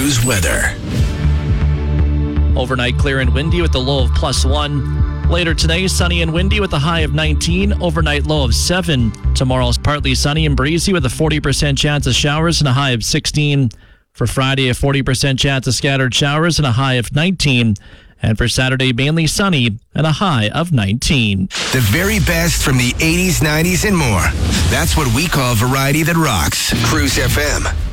Cruise weather. Overnight clear and windy with a low of +1. Later today, sunny and windy with a high of 19. Overnight low of 7. Tomorrow's partly sunny and breezy with a 40% chance of showers and a high of 16. For Friday, a 40% chance of scattered showers and a high of 19. And for Saturday, mainly sunny and a high of 19. The very best from the 80s, 90s, and more. That's what we call variety that rocks. Cruise FM.